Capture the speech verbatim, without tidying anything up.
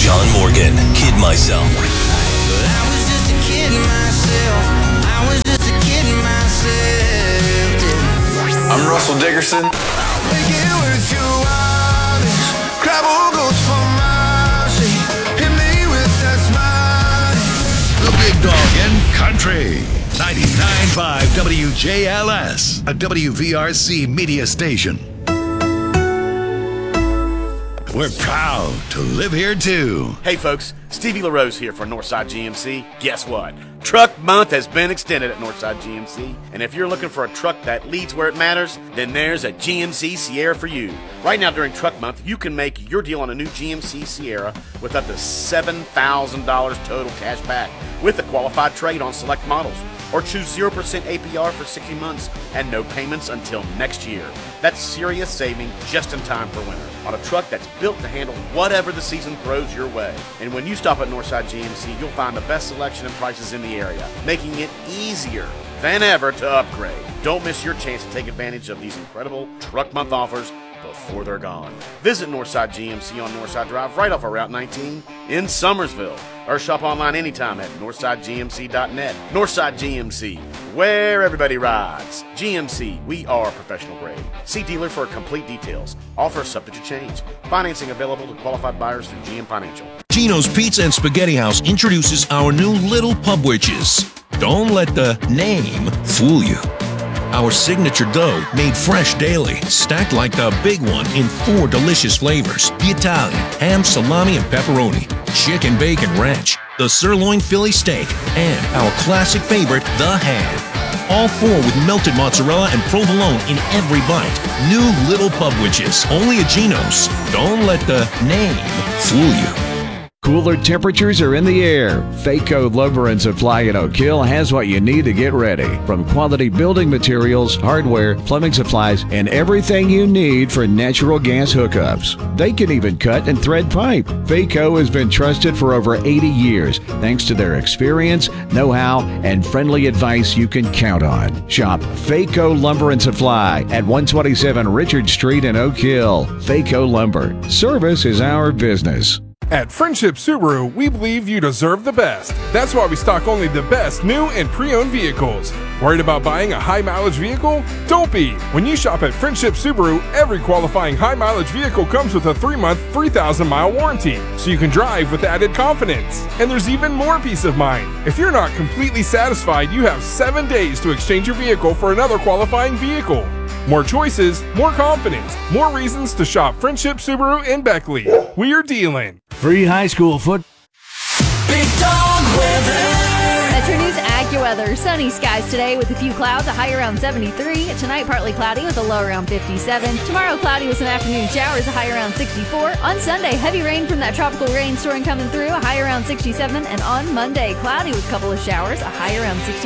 John Morgan, Kid Myself. But I was just a kid myself. I was just a kid myself. Yeah. I'm Russell Dickerson. I'll make it with you honest. Travel goes for miles. Hit me with that smile. The Big Dog in Country. ninety-nine point five W J L S, a W V R C media station. We're proud to live here too. Hey folks, Stevie LaRose here for Northside G M C. Guess what? Truck Month has been extended at Northside G M C, and if you're looking for a truck that leads where it matters, then there's a G M C Sierra for you. Right now during Truck Month, you can make your deal on a new G M C Sierra with up to seven thousand dollars total cash back with a qualified trade on select models, or choose zero percent A P R for sixty months and no payments until next year. That's serious saving just in time for winter on a truck that's built to handle whatever the season throws your way. And when you stop at Northside G M C, you'll find the best selection and prices in the area, making it easier than ever to upgrade. Don't miss your chance to take advantage of these incredible Truck Month offers before they're gone. Visit Northside G M C on Northside Drive right off of Route nineteen in Summersville, or shop online anytime at northside g m c dot net. Northside G M C, where everybody rides. G M C, we are professional grade. See dealer for complete details. Offer subject to change. Financing available to qualified buyers through G M Financial. Gino's Pizza and Spaghetti House introduces our new Little Pub Witches. Don't let the name fool you. Our signature dough, made fresh daily, stacked like the big one in four delicious flavors: the Italian, ham, salami, and pepperoni, chicken, bacon, ranch, the sirloin Philly steak, and our classic favorite, the ham. All four with melted mozzarella and provolone in every bite. New Little Pub Witches, only at Gino's. Don't let the name fool you. Cooler temperatures are in the air. Faco Lumber and Supply in Oak Hill has what you need to get ready. From quality building materials, hardware, plumbing supplies, and everything you need for natural gas hookups. They can even cut and thread pipe. Faco has been trusted for over eighty years thanks to their experience, know-how, and friendly advice you can count on. Shop Faco Lumber and Supply at one twenty-seven Richard Street in Oak Hill. Faco Lumber. Service is our business. At Friendship Subaru, we believe you deserve the best. That's why we stock only the best new and pre-owned vehicles. Worried about buying a high-mileage vehicle? Don't be! When you shop at Friendship Subaru, every qualifying high-mileage vehicle comes with a three-month, three thousand mile warranty, so you can drive with added confidence. And there's even more peace of mind. If you're not completely satisfied, you have seven days to exchange your vehicle for another qualifying vehicle. More choices, more confidence, more reasons to shop Friendship Subaru in Beckley. We are dealing. Free high school foot. Big Dog Weather. Metro News AccuWeather. Sunny skies today with a few clouds, a high around seventy-three. Tonight, partly cloudy with a low around fifty-seven. Tomorrow, cloudy with some afternoon showers, a high around sixty-four. On Sunday, heavy rain from that tropical rainstorm coming through, a high around sixty-seven. And on Monday, cloudy with a couple of showers, a high around sixty.